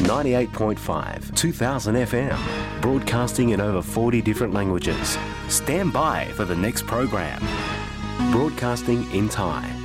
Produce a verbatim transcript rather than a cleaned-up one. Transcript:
ninety-eight point five, two thousand F M, broadcasting in over forty different languages. Stand by for the next program. Broadcasting in Thai.